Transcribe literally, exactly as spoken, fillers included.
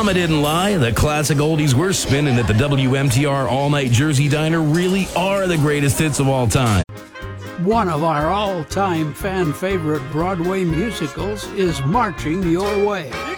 Mama didn't lie. The classic oldies we're spinning at the W M T R All Night Jersey Diner really are the greatest hits of all time. One of our all-time fan favorite Broadway musicals is Marching Your Way.